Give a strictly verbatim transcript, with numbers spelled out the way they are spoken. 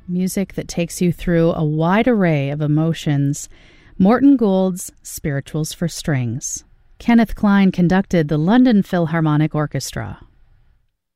music that takes you through a wide array of emotions. Morton Gould's Spirituals for Strings. Kenneth Klein conducted the London Philharmonic Orchestra.